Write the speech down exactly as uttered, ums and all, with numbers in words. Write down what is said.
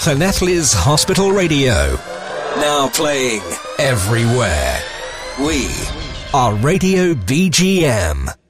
Llanelli's Hospital Radio. Now playing everywhere. We are Radio B G M.